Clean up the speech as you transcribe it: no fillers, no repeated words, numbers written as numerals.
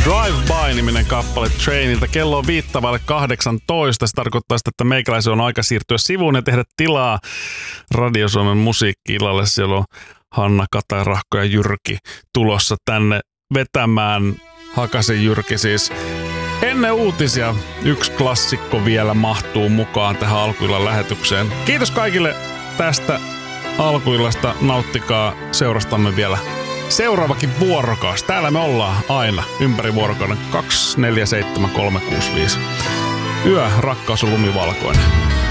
Drive-by-niminen kappale Trainilta. Kello on 18. Se tarkoittaa sitä, että meikäläisen on aika siirtyä sivuun ja tehdä tilaa Radio Suomen musiikki-illalle. Siellä on Hanna, Kata, Rahko ja Jyrki tulossa tänne vetämään. Hakasen Jyrki siis. Ennen uutisia yksi klassikko vielä mahtuu mukaan tähän alkuillan lähetykseen. Kiitos kaikille tästä alkuillasta. Nauttikaa seurastamme vielä seuraavakin vuorokausi. Täällä me ollaan aina ympäri vuorokauden 247 365. Yö, rakkaus on lumivalkoinen.